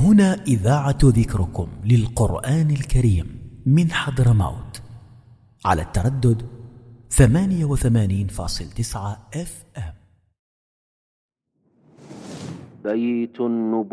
هنا إذاعة ذكركم للقرآن الكريم من حضرموت على التردد 88.9 FM. بيت النبوة.